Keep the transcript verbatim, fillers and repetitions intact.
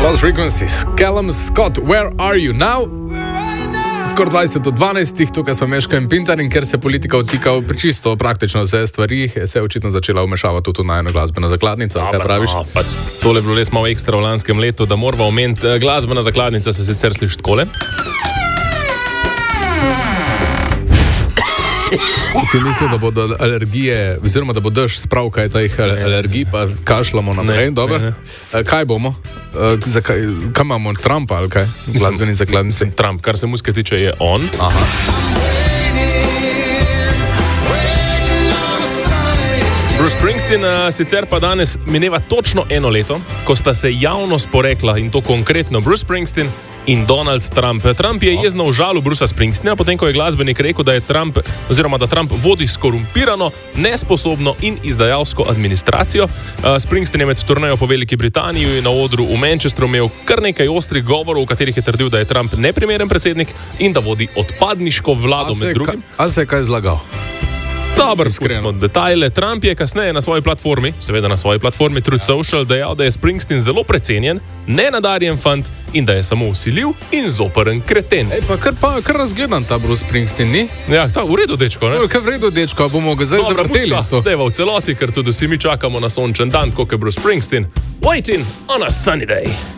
Lost Frequencies, Callum Scott, Where Are You Now? Skoro dvajset do dvanajst, tukaj smo Meška in Pintar, in ker se politika vtika v čisto praktično vse stvari, se je očitno začela vmešavati tudi na eno glasbeno zakladnico. Kaj praviš? No, pač tole je bilo res malo ekstra v lanskem letu, da moramo omeniti. Glasbena zakladnica se sicer sliši takole. Si mislil, da bodo alergije, oziroma da bo dež sprav kaj teh alergij, pa kašljamo naprej, dobro. Kaj bomo? Zakaj, kaj imamo, Trumpa ali kaj? Glasbeni zakladnici. Trump, kar se muzike tiče, je on. Aha. Bruce Springsteen uh, sicer pa danes mineva točno eno leto, ko sta se javno sporekla, in to konkretno Bruce Springsteen in Donald Trump. Trump je jezno užalil Brucea Springsteena, potem ko je glasbenik rekel, da je Trump, oziroma da Trump vodi skorumpirano, nesposobno in izdajalsko administracijo. Uh, Springsteen je med turnejo po Veliki Britaniji na odru v Manchesteru imel kar nekaj ostrih govorov, v katerih je trdil, da je Trump neprimeren predsednik in da vodi odpadniško vlado med drugim. A se je kaj zlagal? Dobar, spustimo detajle. Trump je kasneje na svoji platformi, seveda na svoji platformi Truth Social, dejal, da je Springsteen zelo precenjen, nenadarjen fant in da je samo vsiljiv in zoprn kreten. Ej, pa kar, pa, kar razgledan ta Bruce Springsteen, ni? Ja, ta, v redu, dečko, ne? Kar v redu, dečko, bomo ga zdaj zavrteli. Dejva v celoti, ker tudi vsi mi čakamo na sončen dan, kot je Bruce Springsteen. Waiting on a sunny day.